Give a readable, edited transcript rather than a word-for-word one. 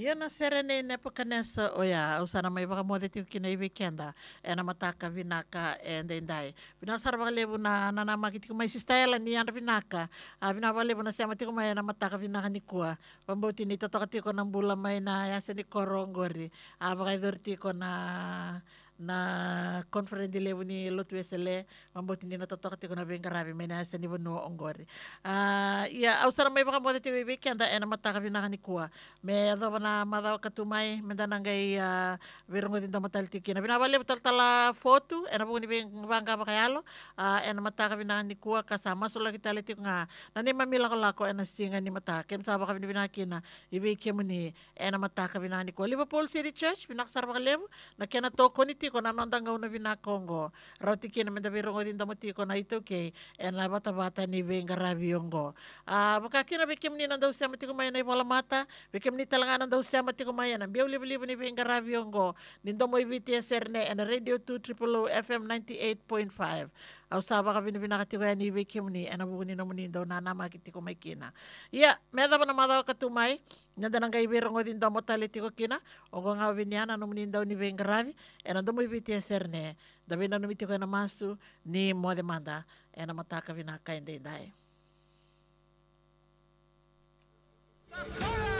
Ia na serene ne pakanesa oya usana mai baka mo deti kina i weekenda e na mataka vinaka e ndendai. Vina sara baka levu na nama kiti kumai sistela ni anda vinaka. A vina baka levu na siama tiko mai na mataka vinaka ni kua. Pamboti ni totoka tiko na mbula mai na yasa ni korongori. A baka idor tiko na conference levu ni lotu esele mamboti ni na totoka tiko na vengaravi mai na yasa ni vanu ongori. Ia ausara mai baka mo deti weekenda e na mataka vinaka ni kua. Me adova na madao katumai mendanangai virongo dinda matal tikina vina vale tala foto ena buni vanga bakayalo ena mataka vina ni kua kasama sola kita leti nga nani mamila lako ena singa ni mataka kem saba ka vina kina ibe kemuni ena mataka vina ni kua Liverpool City Church vina kasar bakalevu na kena toko ni tiko na nondanga una vina Kongo rauti kina menda virongo dinda matiko na ito ke ena bata bata ni venga raviongo baka kina be kemuni nanda usia matiko mai na ibola mata Bekem ni talanganan daw siya matikumayan. Ang biyaw libo-libo ni Benga Ravyongo. Nindo mo ibitiya serne and Radio 2 Triple O FM 98.5. Aw saba ka binibinakatikuya ni Bekem ni anabukunin na munin daw na namakiti ko may kina. Iya, meda pa na madaw katumay. Nanda nang kaibirong o din daw mo taliti ko kina. O kung nga binyan, ano munin daw ni Benga Ravi. And ando mo ibitiya serne. Dabi na numiti ko na masu ni mo demanda. E na mataka binaka hindi dahi.